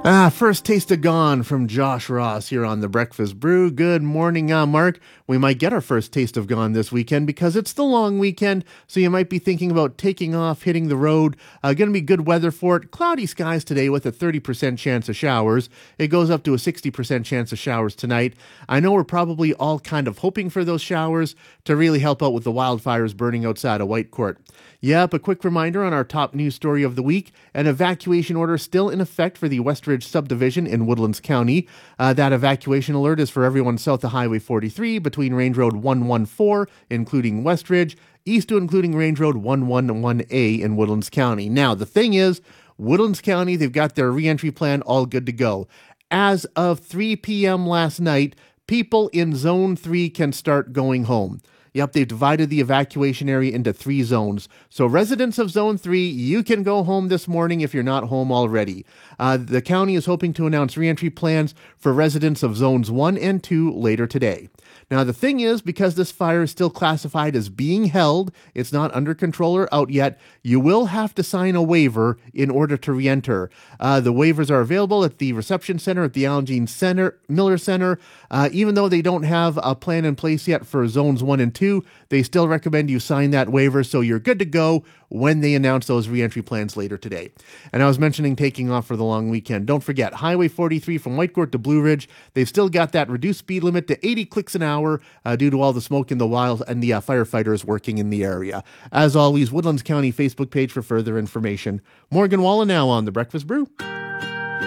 First taste of gone from Josh Ross here on the Breakfast Brew. Good morning, Mark. We might get our first taste of gone this weekend because it's the long weekend, so you might be thinking about taking off, hitting the road. Going to be good weather for it. Cloudy skies today with a 30% chance of showers. It goes up to a 60% chance of showers tonight. I know we're probably all kind of hoping for those showers to really help out with the wildfires burning outside of Whitecourt. Yep, a quick reminder on our top news story of the week. An evacuation order still in effect for the Westridge subdivision in Woodlands County. That evacuation alert is for everyone south of Highway 43 between Range Road 114, including Westridge, east to including Range Road 111A in Woodlands County. Now, the thing is, Woodlands County, they've got their reentry plan all good to go. As of 3 p.m. last night, people in Zone 3 can start going home. Yep, they've divided the evacuation area into 3 zones. So residents of Zone 3, you can go home this morning if you're not home already. The county is hoping to announce reentry plans for residents of Zones 1 and 2 later today. Now, the thing is, because this fire is still classified as being held, it's not under control or out yet, you will have to sign a waiver in order to reenter. The waivers are available at the reception center at the Alan Jean Miller Center. Even though they don't have a plan in place yet for Zones 1 and 2, they still recommend you sign that waiver so you're good to go when they announce those reentry plans later today. And I was mentioning taking off for the long weekend. Don't forget, Highway 43 from Whitecourt to Blue Ridge, they've still got that reduced speed limit to 80 clicks an hour due to all the smoke in the wild and the firefighters working in the area. As always, Woodlands County Facebook page for further information. Morgan Wallen now on The Breakfast Brew.